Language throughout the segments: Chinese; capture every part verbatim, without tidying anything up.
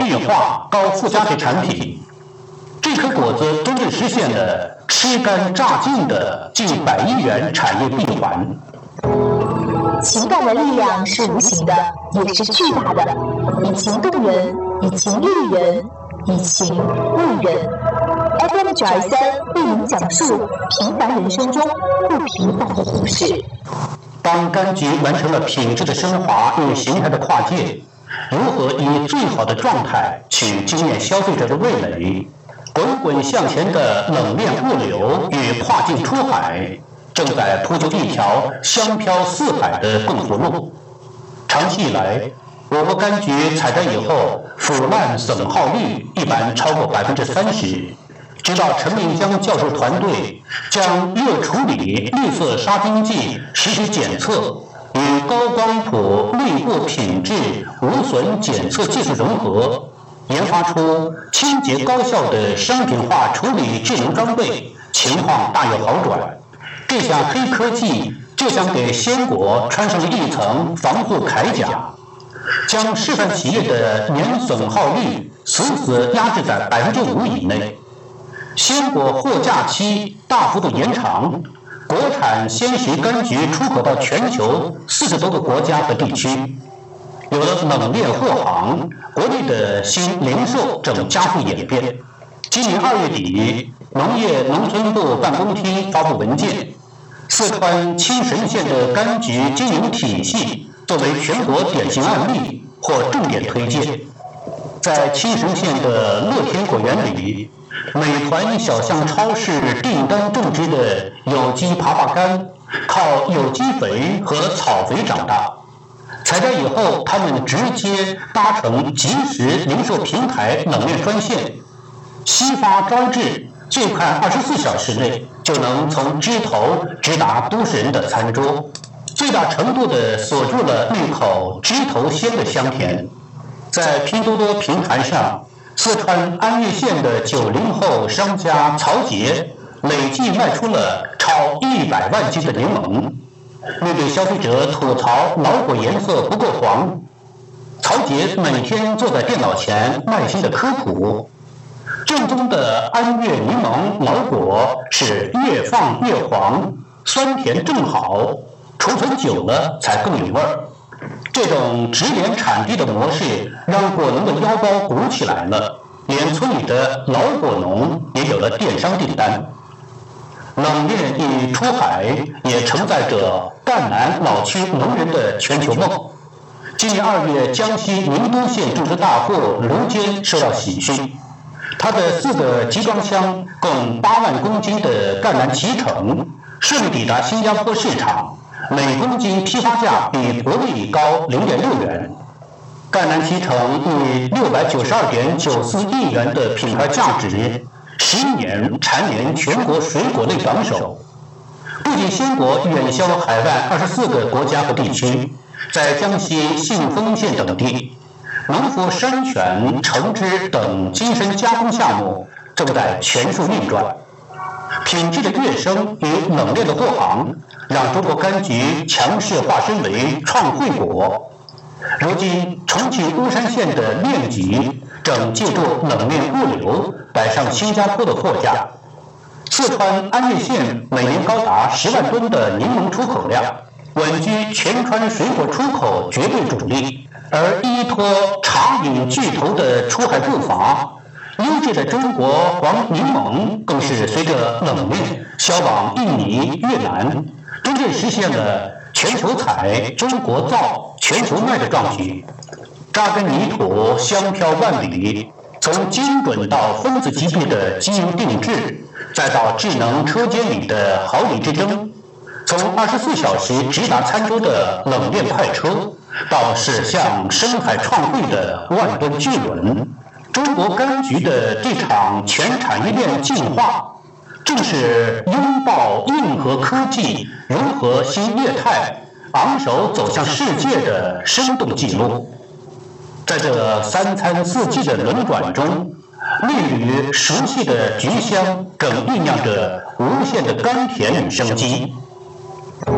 变化、高附加值产品。这颗果子真正实现了吃干榨净的近百亿元产业闭环。 情感的力量是无形的，也是巨大的，以情动人，以情育人，以情为人。F M 九二三为您讲述平凡人生中不平凡的故事。 当柑橘完成了品质的升华与形态的跨界，如何以最好的状态去惊艳消费者的味蕾？滚滚向前的冷链物流与跨境出海，正在铺就一条香飘四海的共活路。长期以来，我国柑橘采摘以后，腐烂损耗率一般超过百分之三十。直到陈明江教授团队将热处理绿色杀菌剂实时检测与高光谱滤过品质无损检测技术融合，研发出清洁高效的商品化处理智能装备，情况大有好转。这项黑科技就像给鲜果穿上了一层防护铠甲，将示范企业的年损耗率死死压制在百分之五以内。鲜果货架期大幅度延长，国产鲜食柑橘出口到全球四十多个国家和地区。有了冷链货行，国内的新零售正加速演变。今年二月底，农业农村部办公厅发布文件，四川青神县的柑橘经营体系作为全国典型案例或重点推荐。在青神县的乐天果园里，美团小巷超市订单种植的有机枇杷柑，靠有机肥和草肥长大。采摘以后，他们直接搭乘即时零售平台冷链专线，批发招致，最快二十四小时内就能从枝头直达都市人的餐桌，最大程度地锁住了那口枝头鲜的香甜。在拼多多平台上，四川安岳县的九零后商家曹杰累计卖出了超一百万斤的柠檬。面对消费者吐槽老果颜色不够黄，曹杰每天坐在电脑前耐心的科普，正宗的安岳柠檬老果是越放越黄，酸甜正好，储存久了才更有味儿。这种直连产地的模式让果农的腰包鼓起来了，连村里的老果农也有了电商订单。冷链与出海也承载着赣南老区农人的全球梦。今年二月，江西宁都县种植大户卢坚收到喜讯，他的四个集装箱共八万公斤的赣南脐橙顺利抵达新加坡市场，每公斤批发价比国内高零点六元。赣南脐橙以六百九十二点九四亿元的品牌价值，十一年蝉联全国水果类榜首。不仅鲜果远销海外二十四个国家和地区，在江西信丰县等地，农夫山泉、橙汁等精深加工项目正在全速运转。品质的跃升与冷链的护航，让中国柑橘强势化身为创汇果。如今，重庆巫山县的链橘正借助冷链物流赶上新加坡的货架。四川安岳县每年高达十万吨的柠檬出口量，稳居全川水果出口绝对主力。而依托茶饮巨头的出海步伐，优质的中国黄柠檬更是随着冷链销往印尼、越南，真正实现了全球采、中国造、全球卖的壮举。扎根泥土，香飘万里，从精准到分子级别的基因定制，再到智能车间里的毫厘之争，从二十四小时直达餐桌的冷链快车，到驶向深海创汇的万吨巨轮，中国柑橘的这场全产业链进化，正是拥抱硬核科技、融合新业态、昂首走向世界的生动记录。在这三餐四季的轮转中，绿缕熟悉的橘香正酝酿着无限的甘甜与生机。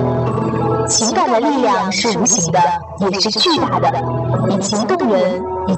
情感的力量是无形的，也是巨大的，以情动人，以